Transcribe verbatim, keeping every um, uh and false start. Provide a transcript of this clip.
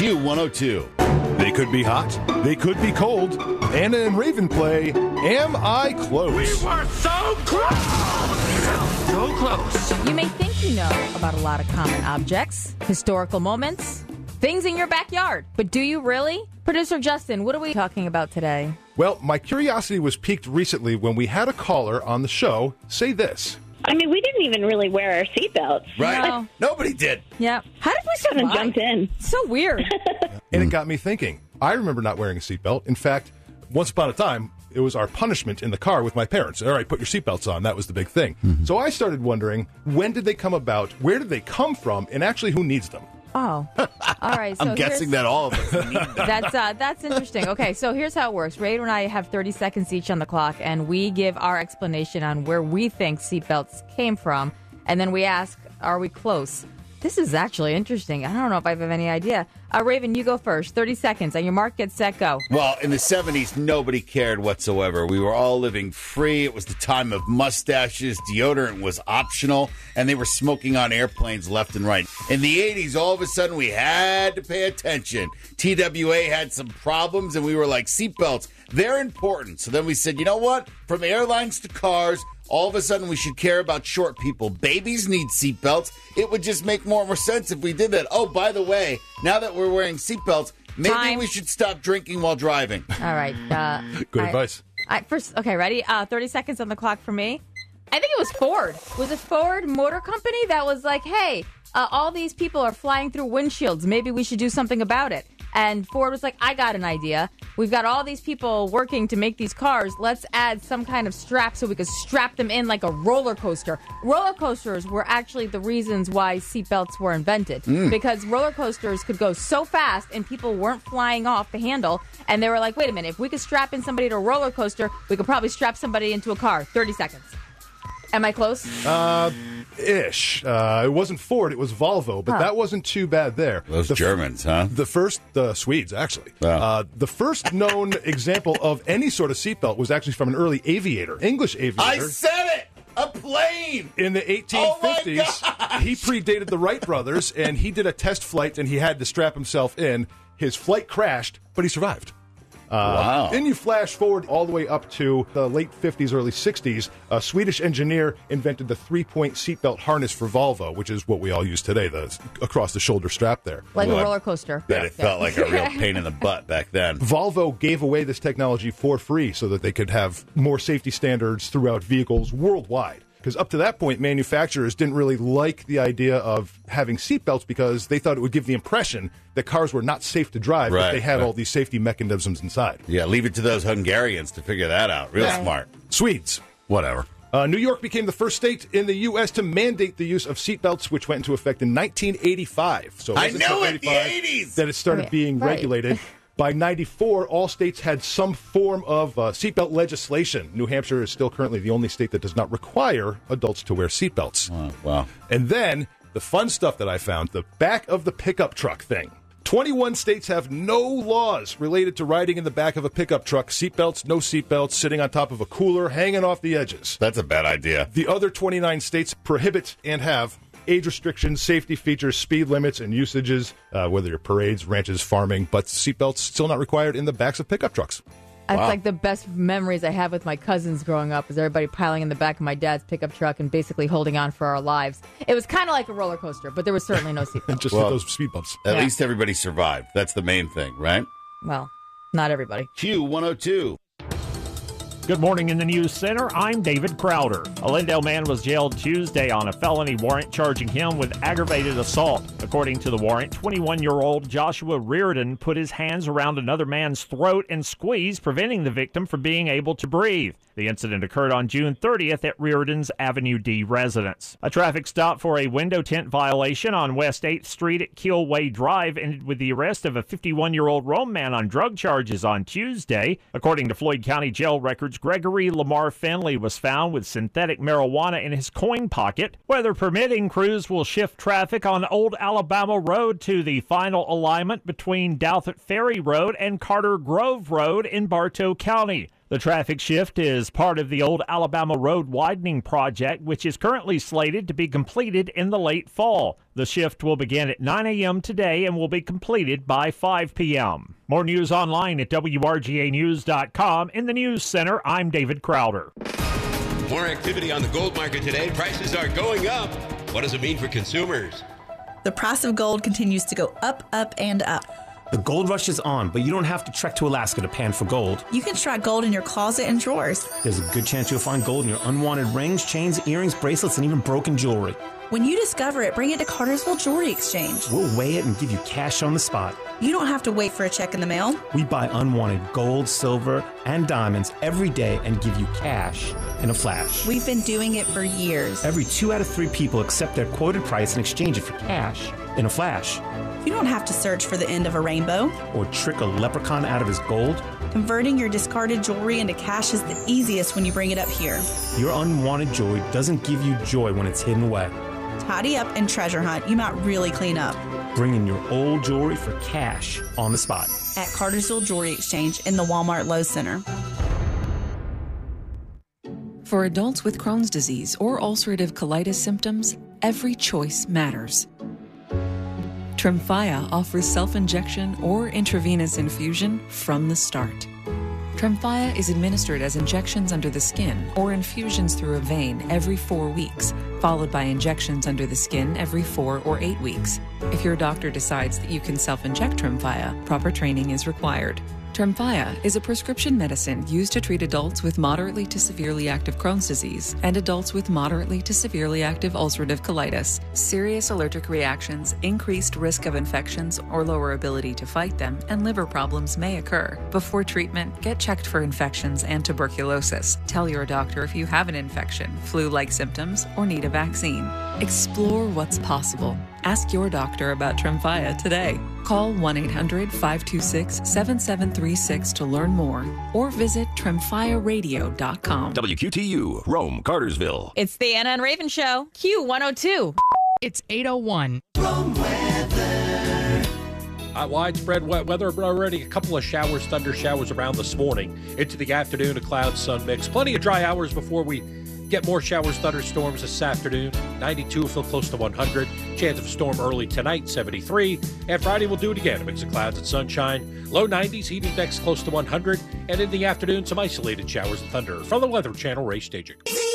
Q one oh two. They could be hot. They could be cold. Anna and Raven play Am I Close? We were so close! So close. You may think you know about a lot of common objects, historical moments, things in your backyard. But do you really? Producer Justin, what are we talking about today? Well, my curiosity was piqued recently when we had a caller on the show say this. I mean, we didn't even really wear our seatbelts. Right? No. Nobody did. Yeah. How did we Kind of survive? jumped in. So weird. And it got me thinking. I remember not wearing a seatbelt. In fact, once upon a time, it was our punishment in the car with my parents. All right, put your seatbelts on. That was the big thing. Mm-hmm. So I started wondering, when did they come about? Where did they come from? And actually, who needs them? Oh. All right. So I'm guessing here's- that all of us need them. That's uh, that's interesting. Okay, so here's how it works. Raider and I have thirty seconds each on the clock, and we give our explanation on where we think seatbelts came from, and then we ask, are we close? This is actually interesting. I don't know if I have any idea. Uh, Raven, you go first. thirty seconds. On your mark, get set, go. Well, in the seventies, nobody cared whatsoever. We were all living free. It was the time of mustaches. Deodorant was optional, and they were smoking on airplanes left and right. In the eighties, all of a sudden, we had to pay attention. T W A had some problems, and we were like, seatbelts, they're important. So then we said, you know what? From airlines to cars, all of a sudden we should care about short people. Babies need seatbelts. It would just make more, more sense if we did that. Oh, by the way, now that we're wearing seatbelts, maybe Time. we should stop drinking while driving. All right. Uh, Good I- advice. I, first, okay, ready? Uh, thirty seconds on the clock for me. I think it was Ford. Was it Ford Motor Company that was like, hey, uh, all these people are flying through windshields. Maybe we should do something about it. And Ford was like, I got an idea. We've got all these people working to make these cars. Let's add some kind of strap so we could strap them in like a roller coaster. Roller coasters were actually the reasons why seatbelts were invented. Mm. Because roller coasters could go so fast and people weren't flying off the handle. And they were like, wait a minute, if we could strap in somebody to a roller coaster, we could probably strap somebody into a car. thirty seconds. Am I close? Uh, ish. Uh, it wasn't Ford, it was Volvo, but Huh. that wasn't too bad there. Those The f- Germans, huh? The first, the Swedes, actually. Wow. Uh, the first known example of any sort of seatbelt was actually from an early aviator, English I aviator. said it! A plane! In the eighteen fifties, Oh he predated the Wright brothers, and he did a test flight, and he had to strap himself in. His flight crashed, but he survived. Uh, Wow. Then you flash forward all the way up to the late fifties, early sixties. A Swedish engineer invented the three-point seatbelt harness for Volvo, which is what we all use today, the across-the-shoulder strap there. Like Well, a I roller coaster. Bet it felt like a real pain in the butt back then. Volvo gave away this technology for free so that they could have more safety standards throughout vehicles worldwide. Because up to that point, manufacturers didn't really like the idea of having seatbelts because they thought it would give the impression that cars were not safe to drive Right, if they had right. all these safety mechanisms inside. Yeah, leave it to those Hungarians to figure that out. Real Right. smart. Swedes. Whatever. Uh, New York became the first state in the U S to mandate the use of seatbelts, which went into effect in nineteen eighty-five. So it I wasn't knew until it, the eighty-five eighties. that it started Right, being right. regulated. By ninety-four, all states had some form of uh, seatbelt legislation. New Hampshire is still currently the only state that does not require adults to wear seatbelts. Oh, wow. And then the fun stuff that I found, the back of the pickup truck thing. twenty-one states have no laws related to riding in the back of a pickup truck. Seatbelts, no seatbelts, sitting on top of a cooler, hanging off the edges. That's a bad idea. The other twenty-nine states prohibit and have age restrictions, safety features, speed limits, and usages, uh, whether you're parades, ranches, farming, but seatbelts still not required in the backs of pickup trucks. That's Wow. like the best memories I have with my cousins growing up, is everybody piling in the back of my dad's pickup truck and basically holding on for our lives. It was kind of like a roller coaster, but there was certainly no seatbelt. Just Well- with those speed bumps. At Yeah. least everybody survived. That's the main thing, right? Well, not everybody. Q one oh two. Good morning in the News Center. I'm David Crowder. A Lindale man was jailed Tuesday on a felony warrant charging him with aggravated assault. According to the warrant, twenty-one-year-old Joshua Reardon put his hands around another man's throat and squeezed, preventing the victim from being able to breathe. The incident occurred on June thirtieth at Reardon's Avenue D residence. A traffic stop for a window tint violation on West eighth Street at Keelway Drive ended with the arrest of a fifty-one-year-old Rome man on drug charges on Tuesday. According to Floyd County Jail records, Gregory Lamar Finley was found with synthetic marijuana in his coin pocket. Weather permitting, crews will shift traffic on Old Alabama Road to the final alignment between Douthit Ferry Road and Carter Grove Road in Bartow County. The traffic shift is part of the Old Alabama Road widening project, which is currently slated to be completed in the late fall. The shift will begin at nine a.m. today and will be completed by five p.m. More news online at W R G A news dot com. In the News Center, I'm David Crowder. More activity on the gold market today. Prices are going up. What does it mean for consumers? The price of gold continues to go up, up, and up. The gold rush is on, but you don't have to trek to Alaska to pan for gold. You can track gold in your closet and drawers. There's a good chance you'll find gold in your unwanted rings, chains, earrings, bracelets, and even broken jewelry. When you discover it, bring it to Cartersville Jewelry Exchange. We'll weigh it and give you cash on the spot. You don't have to wait for a check in the mail. We buy unwanted gold, silver, and diamonds every day and give you cash in a flash. We've been doing it for years. Every two out of three people accept their quoted price and exchange it for cash in a flash. You don't have to search for the end of a rainbow or trick a leprechaun out of his gold. Converting your discarded jewelry into cash is the easiest when you bring it up here. Your unwanted jewelry doesn't give you joy when it's hidden away. Tidy up and treasure hunt. You might really clean up. Bring in your old jewelry for cash on the spot. At Cartersville Jewelry Exchange in the Walmart Lowe's Center. For adults with Crohn's disease or ulcerative colitis symptoms, every choice matters. Tremfya offers self-injection or intravenous infusion from the start. Tremfya is administered as injections under the skin or infusions through a vein every four weeks, followed by injections under the skin every four or eight weeks. If your doctor decides that you can self-inject Tremfya, proper training is required. Tremfya is a prescription medicine used to treat adults with moderately to severely active Crohn's disease and adults with moderately to severely active ulcerative colitis. Serious allergic reactions, increased risk of infections or lower ability to fight them, and liver problems may occur. Before treatment, get checked for infections and tuberculosis. Tell your doctor if you have an infection, flu-like symptoms, or need a vaccine. Explore what's possible. Ask your doctor about Tremfya today. Call one eight hundred, five two six, seven seven three six to learn more or visit tremfya radio dot com. W Q T U, Rome, Cartersville. It's the Anna and Raven Show, Q one oh two. It's eight oh one. Rome weather. Uh, widespread wet weather, but already a couple of showers, thunder showers around this morning. Into the afternoon, a cloud-sun mix. Plenty of dry hours before we get more showers, thunderstorms this afternoon. ninety-two, feel close to one hundred. Chance of a storm early tonight, seventy-three. And Friday we'll do it again. A mix of clouds and sunshine. Low nineties, heat index close to one hundred. And in the afternoon, some isolated showers and thunder. From the Weather Channel, Ray Staging.